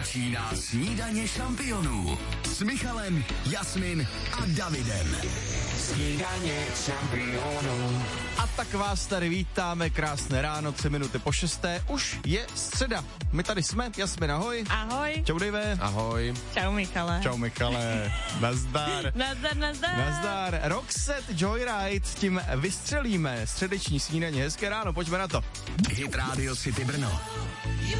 Začíná snídaně šampionů s Michalem, Jasmin a Davidem. Snídaně šampionů. A tak vás tady vítáme, krásné ráno, 3 minuty po 6. Už je středa. My tady jsme, Jasmin, ahoj. Ahoj. Čau, Dave. Ahoj. Čau, Michale. Čau, Michale. Nazdar. Nazdar. Roxette Joyride, tím vystřelíme středeční snídaně. Hezké ráno, pojďme na to. Hit Radio City Brno.